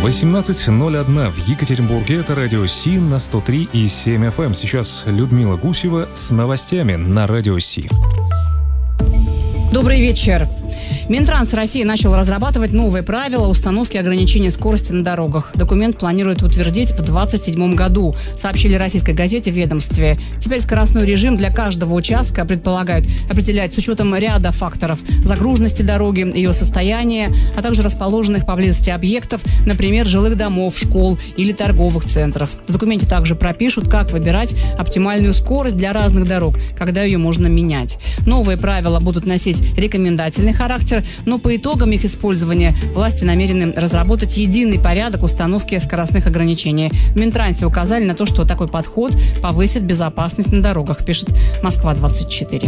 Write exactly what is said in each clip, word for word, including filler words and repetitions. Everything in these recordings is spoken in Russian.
восемнадцать ноль один в Екатеринбурге. Это радио Си на сто три и семь эф эм. Сейчас Людмила Гусева с новостями на радио Си. Добрый вечер. Минтранс России начал разрабатывать новые правила установки ограничений скорости на дорогах. Документ планируют утвердить в двадцать седьмом году, сообщили российской газете в ведомстве. Теперь скоростной режим для каждого участка предполагают определять с учетом ряда факторов: загруженности дороги, ее состояния, а также расположенных поблизости объектов, например, жилых домов, школ или торговых центров. В документе также пропишут, как выбирать оптимальную скорость для разных дорог, когда ее можно менять. Новые правила будут носить рекомендательный характер, но по итогам их использования власти намерены разработать единый порядок установки скоростных ограничений. В Минтрансе указали на то, что такой подход повысит безопасность на дорогах, пишет Москва двадцать четыре.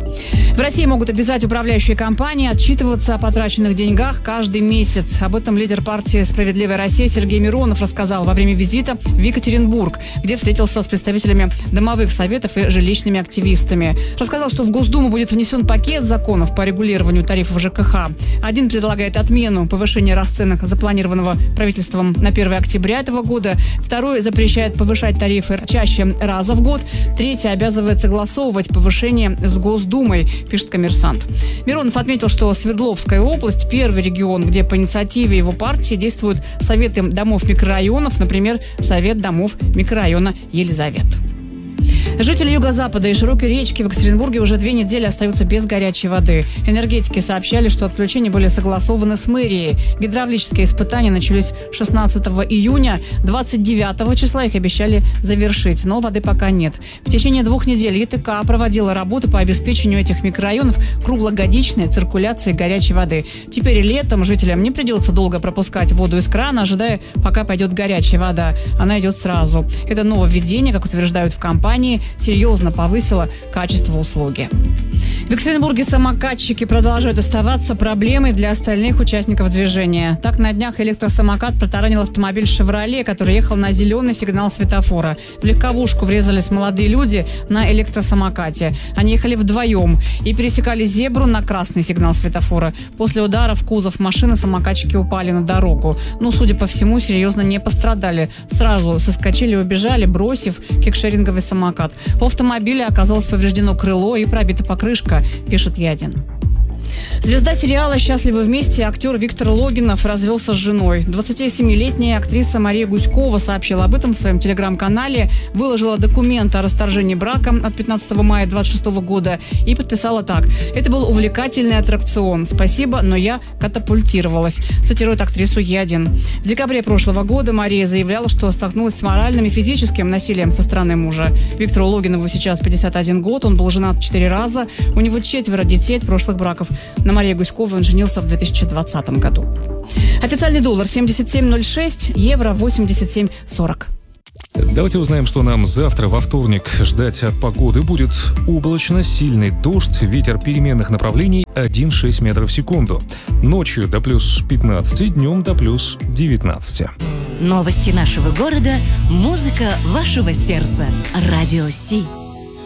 В России могут обязать управляющие компании отчитываться о потраченных деньгах каждый месяц. Об этом лидер партии «Справедливая Россия» Сергей Миронов рассказал во время визита в Екатеринбург, где встретился с представителями домовых советов и жилищными активистами. Рассказал, что в Госдуму будет внесен пакет законов по регулированию тарифов ЖКХ. Один предлагает отмену повышения расценок, запланированного правительством на первое октября этого года. Второй запрещает повышать тарифы чаще раза в год. Третий обязывает согласовывать повышение с Госдумой, пишет «Коммерсант». Миронов отметил, что Свердловская область – первый регион, где по инициативе его партии действуют советы домов микрорайонов, например, Совет домов микрорайона Елизавет. Жители Юго-Запада и Широкой речки в Екатеринбурге уже две недели остаются без горячей воды. Энергетики сообщали, что отключения были согласованы с мэрией. Гидравлические испытания начались шестнадцатого июня. двадцать девятого числа их обещали завершить, но воды пока нет. В течение двух недель ЕТК проводила работы по обеспечению этих микрорайонов круглогодичной циркуляцией горячей воды. Теперь летом жителям не придется долго пропускать воду из крана, ожидая, пока пойдет горячая вода. Она идет сразу. Это нововведение, как утверждают в компании, серьезно повысило качество услуги. В Екатеринбурге самокатчики продолжают оставаться проблемой для остальных участников движения. Так, на днях электросамокат протаранил автомобиль «Шевроле», который ехал на зеленый сигнал светофора. В легковушку врезались молодые люди на электросамокате. Они ехали вдвоем и пересекали зебру на красный сигнал светофора. После удара в кузов машины самокатчики упали на дорогу. Но, судя по всему, серьезно не пострадали. Сразу соскочили и убежали, бросив кикшеринговый самокат. У автомобиля оказалось повреждено крыло и пробита покрышка, пишет Ядин. Звезда сериала «Счастливы вместе» актер Виктор Логинов развелся с женой. двадцатисемилетняя актриса Мария Гуськова сообщила об этом в своем телеграм-канале, выложила документ о расторжении брака от пятнадцатого мая двадцать шестого года и подписала так: «Это был увлекательный аттракцион. Спасибо, но я катапультировалась», цитирует актрису Ядин. В декабре прошлого года Мария заявляла, что столкнулась с моральным и физическим насилием со стороны мужа. Виктору Логинову сейчас пятьдесят один год, он был женат четыре раза, у него четверо детей от прошлых браков. На Марии Гуськовой он женился в две тысячи двадцатом году. Официальный доллар семьдесят семь ноль шесть, евро восемьдесят семь сорок. Давайте узнаем, что нам завтра, во вторник, ждать от погоды. Будет облачно, сильный дождь, ветер переменных направлений один целых шесть метров в секунду. Ночью до плюс пятнадцати, днем до плюс девятнадцати. Новости нашего города, музыка вашего сердца. Радио Си.